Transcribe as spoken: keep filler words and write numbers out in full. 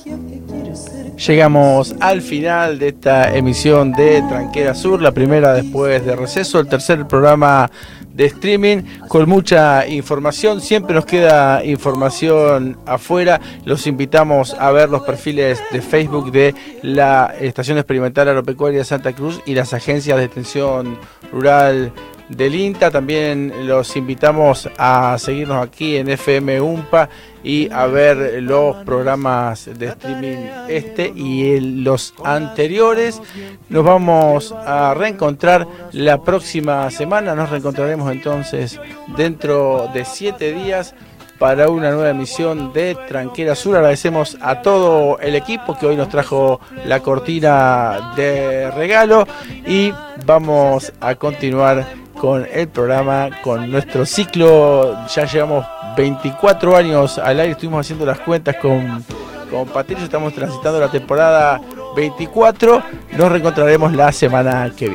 Llegamos al final de esta emisión de Tranquera Sur, la primera después de receso, el tercer programa de streaming con mucha información. Siempre nos queda información afuera. Los invitamos a ver los perfiles de Facebook de la Estación Experimental Agropecuaria de Santa Cruz y las agencias de extensión rural del INTA. También los invitamos a seguirnos aquí en F M UMPA y a ver los programas de streaming este y el, los anteriores. Nos vamos a reencontrar la próxima semana. Nos reencontraremos entonces dentro de siete días para una nueva emisión de Tranquera Sur. Agradecemos a todo el equipo que hoy nos trajo la cortina de regalo y vamos a continuar con el programa, con nuestro ciclo. Ya llevamos veinticuatro años al aire, estuvimos haciendo las cuentas con, con Patricio, estamos transitando la temporada veinticuatro. Nos reencontraremos la semana que viene.